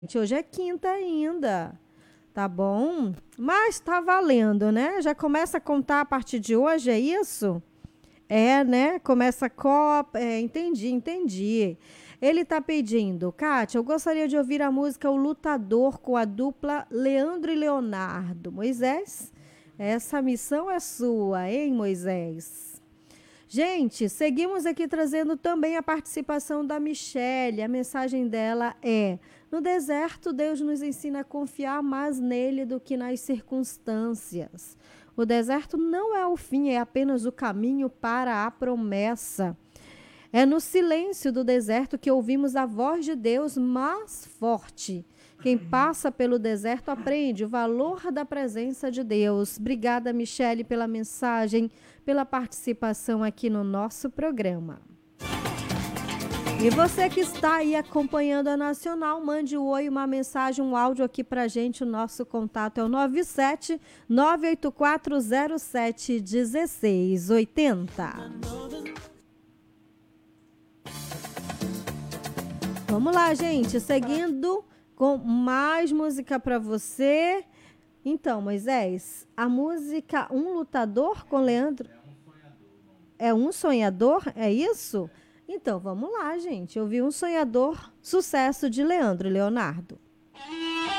Hoje é quinta ainda, tá bom? Mas tá valendo, né? Já começa a contar a partir de hoje, é isso? É, né? Começa a Copa. É, entendi. Ele tá pedindo, Kátia, eu gostaria de ouvir a música O Lutador com a dupla Leandro e Leonardo. Moisés, essa missão é sua, hein, Moisés? Gente, seguimos aqui trazendo também a participação da Michele. A mensagem dela é: no deserto, Deus nos ensina a confiar mais nele do que nas circunstâncias. O deserto não é o fim, é apenas o caminho para a promessa. É no silêncio do deserto que ouvimos a voz de Deus mais forte. Quem passa pelo deserto aprende o valor da presença de Deus. Obrigada, Michele, pela mensagem, pela participação aqui no nosso programa. E você que está aí acompanhando a Nacional, mande um oi, uma mensagem, um áudio aqui pra gente. O nosso contato é o 97 98407 1680. Vamos lá, gente, seguindo com mais música para você. Então, Moisés, a música Um Lutador com Leandro... É um sonhador? É isso? Então, vamos lá, gente. Eu vi Um Sonhador, sucesso de Leandro e Leonardo.